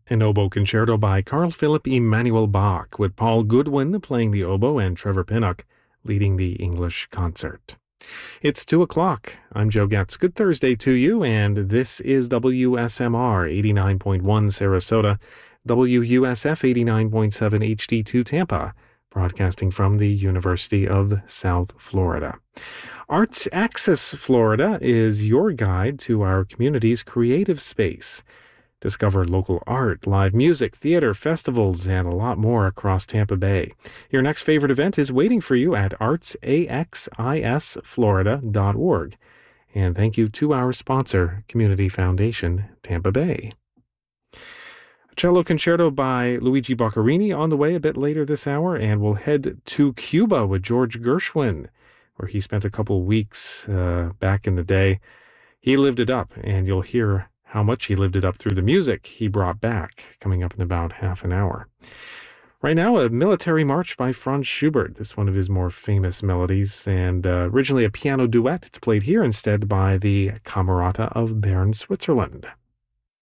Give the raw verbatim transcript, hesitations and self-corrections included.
An Oboe Concerto by Carl Philipp Emanuel Bach, with Paul Goodwin playing the oboe and Trevor Pinnock leading the English concert. It's two o'clock. I'm Joe Getz. Good Thursday to you, and this is W S M R eighty-nine point one Sarasota, W U S F eighty-nine point seven H D two Tampa, broadcasting from the University of South Florida. Arts Access Florida is your guide to our community's creative space. Discover local art, live music, theater, festivals, and a lot more across Tampa Bay. Your next favorite event is waiting for you at arts a x i s florida dot org. And thank you to our sponsor, Community Foundation, Tampa Bay. A cello concerto by Luigi Boccherini on the way a bit later this hour, and we'll head to Cuba with George Gershwin, where he spent a couple weeks uh, back in the day. He lived it up, and you'll hear how much he lived it up through the music he brought back, coming up in about half an hour. Right now, a military march by Franz Schubert. This is one of his more famous melodies, and uh, originally a piano duet. It's played here instead by the Camerata of Bern, Switzerland.